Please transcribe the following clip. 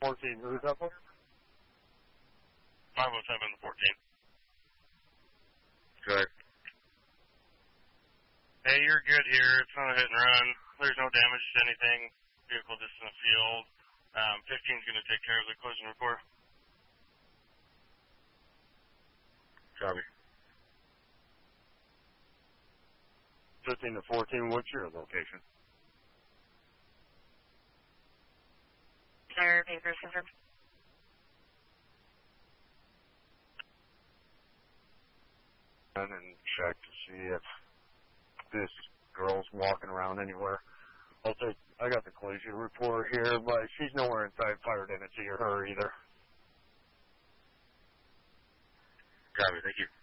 14. Who's up for? 507 to 14. Good. Hey, you're good here. It's not a hit and run. There's no damage to anything. Vehicle just in the field. 15's going to take care of the collision report. Copy. 15 to 14, what's your location? Tire paper system. And check to see if this girl's walking around anywhere. I got the collision report here, but she's nowhere inside fire. Didn't see her either. Copy, thank you.